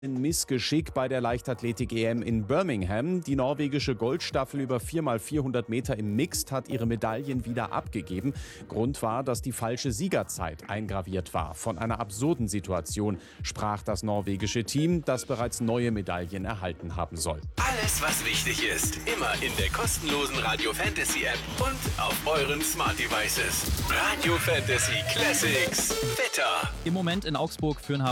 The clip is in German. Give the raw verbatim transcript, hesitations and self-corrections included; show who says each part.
Speaker 1: Ein Missgeschick bei der Leichtathletik-E M in Birmingham. Die norwegische Goldstaffel über vier mal vierhundert Meter im Mixed hat ihre Medaillen wieder abgegeben. Grund war, dass die falsche Siegerzeit eingraviert war. Von einer absurden Situation sprach das norwegische Team, das bereits neue Medaillen erhalten haben soll.
Speaker 2: Alles, was wichtig ist, immer in der kostenlosen Radio Fantasy App und auf euren Smart Devices. Radio Fantasy Classics. Wetter.
Speaker 3: Im Moment in Augsburg führen